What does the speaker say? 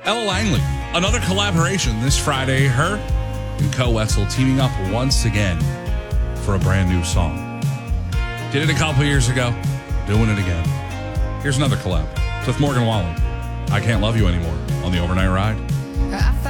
Ella Langley, another collaboration this Friday. Her and Co Wetzel teaming up once again for a brand new song. Did it a couple years ago, doing it again. Here's another collab. It's with Morgan Wallen. I Can't Love You Anymore on the Overnight Ride.